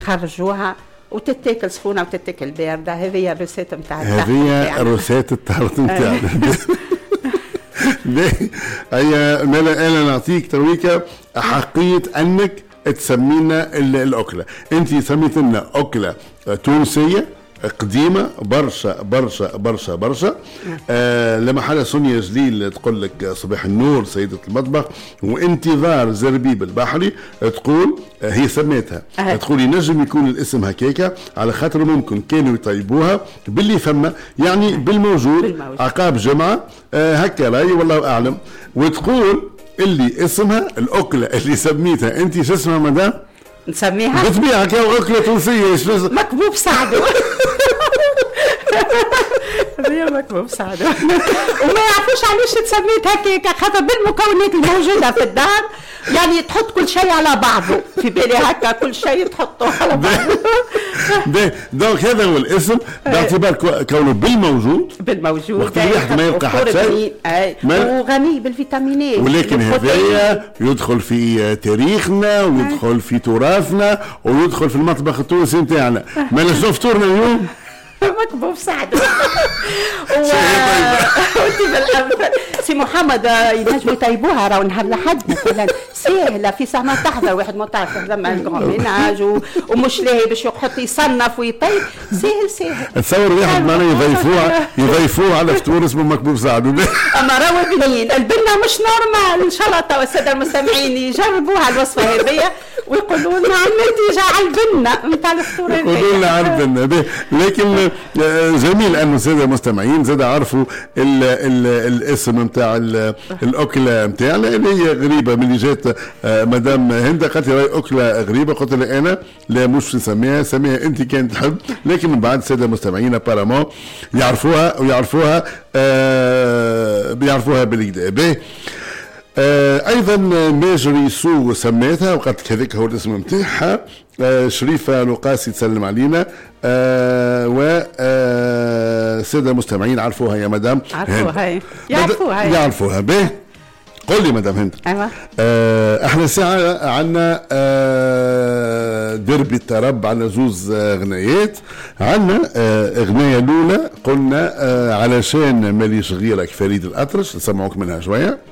خرجوها وتتاكل سخونه وتتاكل بارده. هذه الروسيت نتاع هذه الروسيت التارت نتاعنا. هي انا نعطيك تويكا حقية انك تسمينا الاكله. انت سميت لنا اكله تونسيه قديمة برشا برشا برشا برشا. لما حالة سونيا جليل تقول لك صباح النور سيدة المطبخ وانتظار زربيب البحري، تقول هي سميتها تقول ينجم يكون الاسم هكاكا على خاطر ممكن كانوا يطيبوها باللي فما يعني بالموجود عقاب جمعة هكا راي والله أعلم. وتقول اللي اسمها الأكلة اللي سميتها انت شو اسمها مدام؟ نسميها بطبيعة كاو أكلة تونسية مكبوب سعدو. هي مكبوب سعدو. وما يعرفوش علاش تسميت هكاك خاطر بالمكونات الموجودة في الدار يعني تحط كل شيء على بعضه. في بالي هكا كل شيء تحطه على بعضه. دونك هذا هو الاسم باعتبار كونه بالموجود وقت الواحد ما يلقى حتى شيء وغني بالفيتامينات. ولكن هذايا يدخل في تاريخنا ويدخل في تراثنا ويدخل في المطبخ التونسي نتاعنا. ما نشوف فطورنا اليوم مكبوب سعد. وانت بالأمثل سي محمد ينجموا يطيبوها راهو نهار لحد مثلا سهله في ساعه ما تحضر واحد ما تعرف زعما الكوميناج ومش لاهي باش يحط يصنف ويطيب سهل. تصور واحد معنا يضيفوه على فطور اسمه مكبوب سعد. اما راهو بنين البنه مش نورمال. ان شاء الله توا الساده المستمعين يجربوها الوصفه هذه ويقولوا لنا عن النتيجه على البنه نتاع الفطور. يقولوا لنا على البنه. لكن جميل انه الساده المستمعين زاد عرفوا الاسم نتاع الاكله نتاعنا اللي هي غريبه. من اللي جات مدام هند قالت لي اكله غريبه، قلت لها انا لا مش نسميها انت كانت تحب. لكن من بعد الساده المستمعين ابارامون يعرفوها بالكدا. ايضا ماجري سو سميتها وقالت كذلك هو الاسم نتاعها. شريفه لقاسي تسلم علينا. الساده المستمعين عرفوها يا مدام؟ يعرفوها به. قل لي مدام هند. ايوه احنا ساعه عندنا دربي الترب، عندنا زوز غنايات. عندنا غنايه الاولى قلنا علشان ماليش غيرك فريد الأطرش، نسمعوك منها شويه.